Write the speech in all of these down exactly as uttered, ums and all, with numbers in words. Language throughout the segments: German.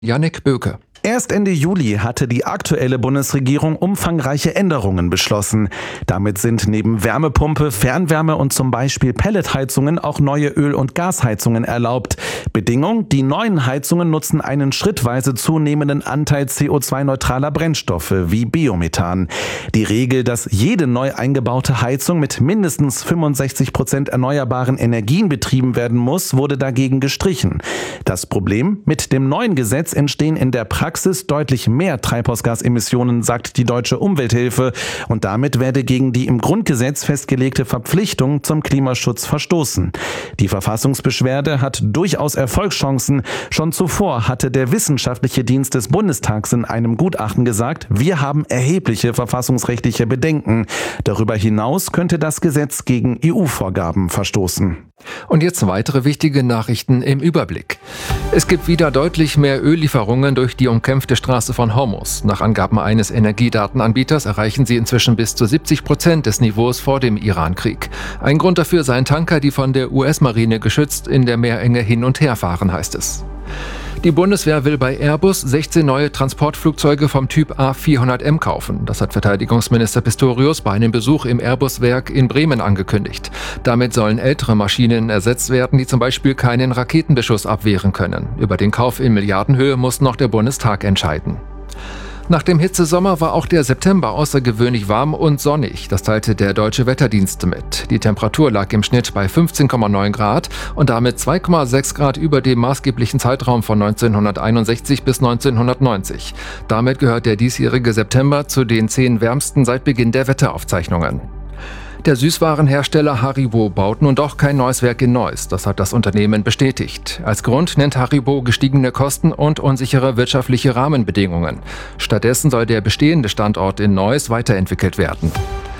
Yannick Böke. Erst Ende Juli hatte die aktuelle Bundesregierung umfangreiche Änderungen beschlossen. Damit sind neben Wärmepumpe, Fernwärme und zum Beispiel Pelletheizungen auch neue Öl- und Gasheizungen erlaubt. Bedingung: Die neuen Heizungen nutzen einen schrittweise zunehmenden Anteil C O zwei neutraler Brennstoffe wie Biomethan. Die Regel, dass jede neu eingebaute Heizung mit mindestens fünfundsechzig Prozent erneuerbaren Energien betrieben werden muss, wurde dagegen gestrichen. Das Problem: Mit dem neuen Gesetz entstehen in der Praxis deutlich mehr Treibhausgasemissionen, sagt die Deutsche Umwelthilfe, und damit werde gegen die im Grundgesetz festgelegte Verpflichtung zum Klimaschutz verstoßen. Die Verfassungsbeschwerde hat durchaus Erfolgschancen. Schon zuvor hatte der Wissenschaftliche Dienst des Bundestags in einem Gutachten gesagt, wir haben erhebliche verfassungsrechtliche Bedenken. Darüber hinaus könnte das Gesetz gegen E U-Vorgaben verstoßen. Und jetzt weitere wichtige Nachrichten im Überblick. Es gibt wieder deutlich mehr Öllieferungen durch die umkämpfte Straße von Hormuz. Nach Angaben eines Energiedatenanbieters erreichen sie inzwischen bis zu siebzig Prozent des Niveaus vor dem Iran-Krieg. Ein Grund dafür seien Tanker, die von der U S-Marine geschützt in der Meerenge hin und her fahren, heißt es. Die Bundeswehr will bei Airbus sechzehn neue Transportflugzeuge vom Typ A vierhundert M kaufen. Das hat Verteidigungsminister Pistorius bei einem Besuch im Airbus-Werk in Bremen angekündigt. Damit sollen ältere Maschinen ersetzt werden, die zum Beispiel keinen Raketenbeschuss abwehren können. Über den Kauf in Milliardenhöhe muss noch der Bundestag entscheiden. Nach dem Hitzesommer war auch der September außergewöhnlich warm und sonnig. Das teilte der Deutsche Wetterdienst mit. Die Temperatur lag im Schnitt bei fünfzehn Komma neun Grad und damit zwei Komma sechs Grad über dem maßgeblichen Zeitraum von neunzehnhunderteinundsechzig bis neunzehnhundertneunzig. Damit gehört der diesjährige September zu den zehn wärmsten seit Beginn der Wetteraufzeichnungen. Der Süßwarenhersteller Haribo baut nun doch kein neues Werk in Neuss. Das hat das Unternehmen bestätigt. Als Grund nennt Haribo gestiegene Kosten und unsichere wirtschaftliche Rahmenbedingungen. Stattdessen soll der bestehende Standort in Neuss weiterentwickelt werden.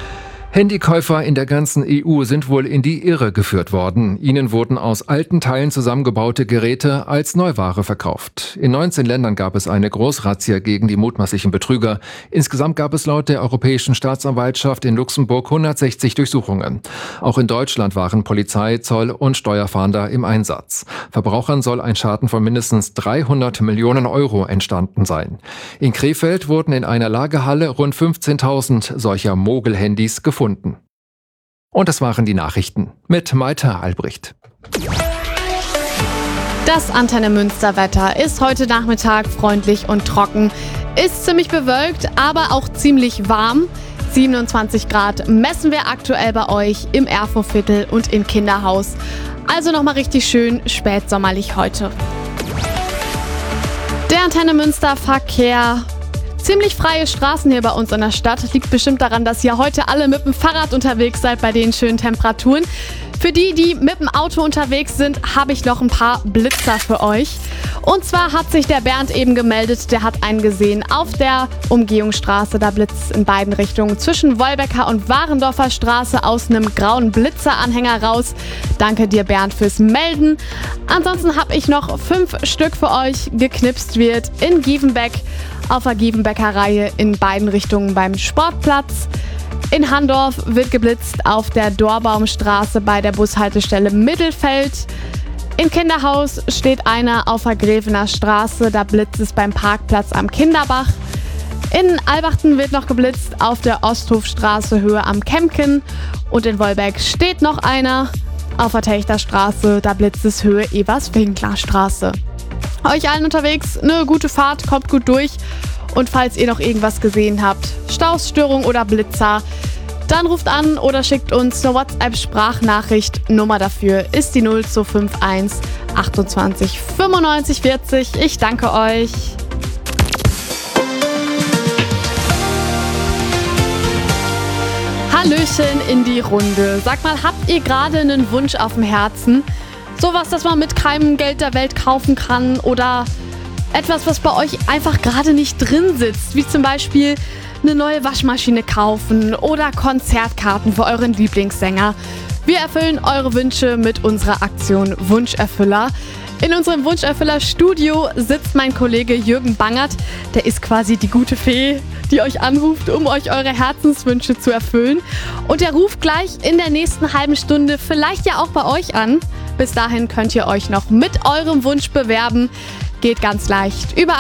Handykäufer in der ganzen E U sind wohl in die Irre geführt worden. Ihnen wurden aus alten Teilen zusammengebaute Geräte als Neuware verkauft. In neunzehn Ländern gab es eine Großrazzia gegen die mutmaßlichen Betrüger. Insgesamt gab es laut der Europäischen Staatsanwaltschaft in Luxemburg hundertsechzig Durchsuchungen. Auch in Deutschland waren Polizei, Zoll und Steuerfahnder im Einsatz. Verbrauchern soll ein Schaden von mindestens dreihundert Millionen Euro entstanden sein. In Krefeld wurden in einer Lagerhalle rund fünfzehntausend solcher Mogel-Handys gefunden. Und das waren die Nachrichten mit Maita Albrecht. Das Antenne Münster Wetter ist heute Nachmittag freundlich und trocken. Ist ziemlich bewölkt, aber auch ziemlich warm. siebenundzwanzig Grad messen wir aktuell bei euch im Erfurtviertel und im Kinderhaus. Also nochmal richtig schön spätsommerlich heute. Der Antenne Münster Verkehr. Ziemlich freie Straßen hier bei uns in der Stadt. Liegt bestimmt daran, dass ihr heute alle mit dem Fahrrad unterwegs seid bei den schönen Temperaturen. Für die, die mit dem Auto unterwegs sind, habe ich noch ein paar Blitzer für euch. Und zwar hat sich der Bernd eben gemeldet, der hat einen gesehen auf der Umgehungsstraße. Da blitzt in beiden Richtungen zwischen Wolbecker und Warendorfer Straße aus einem grauen Blitzeranhänger raus. Danke dir, Bernd, fürs Melden. Ansonsten habe ich noch fünf Stück für euch. Geknipst wird in Gievenbeck auf der Gievenbecker-Reihe in beiden Richtungen beim Sportplatz. In Handorf wird geblitzt auf der Dorbaumstraße bei der Bushaltestelle Mittelfeld. Im Kinderhaus steht einer auf der Grevener Straße, da blitzt es beim Parkplatz am Kinderbach. In Albachten wird noch geblitzt auf der Osthofstraße Höhe am Kemken. Und in Wolbeck steht noch einer auf der Techterstraße, da blitzt es Höhe Evers-Winkler-Straße. Euch allen unterwegs eine gute Fahrt, kommt gut durch. Und falls ihr noch irgendwas gesehen habt, Staus, Störung oder Blitzer, dann ruft an oder schickt uns eine WhatsApp-Sprachnachricht. Nummer dafür ist die null zwei fünf eins achtundzwanzig fünfundneunzig vierzig. Ich danke euch. Hallöchen in die Runde. Sag mal, habt ihr gerade einen Wunsch auf dem Herzen? Sowas, das man mit keinem Geld der Welt kaufen kann oder etwas, was bei euch einfach gerade nicht drin sitzt, wie zum Beispiel eine neue Waschmaschine kaufen oder Konzertkarten für euren Lieblingssänger. Wir erfüllen eure Wünsche mit unserer Aktion Wunscherfüller. In unserem Wunscherfüller-Studio sitzt mein Kollege Jürgen Bangert. Der ist quasi die gute Fee, die euch anruft, um euch eure Herzenswünsche zu erfüllen. Und er ruft gleich in der nächsten halben Stunde vielleicht ja auch bei euch an. Bis dahin könnt ihr euch noch mit eurem Wunsch bewerben. geht ganz leicht. Überall